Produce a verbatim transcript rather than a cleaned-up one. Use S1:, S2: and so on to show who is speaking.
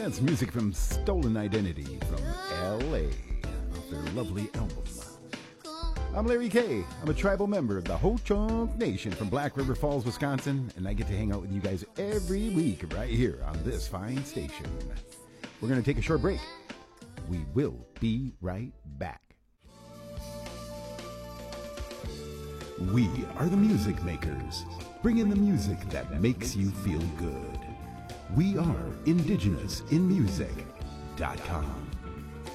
S1: That's music from Stolen Identity from L A off their lovely album. I'm Larry K. I'm a tribal member of the Ho-Chunk Nation from Black River Falls, Wisconsin, and I get to hang out with you guys every week right here on this fine station. We're going to take a short break. We will be right back. We are the music makers, bringing the music that makes you feel good. We are indigenous in music dot com.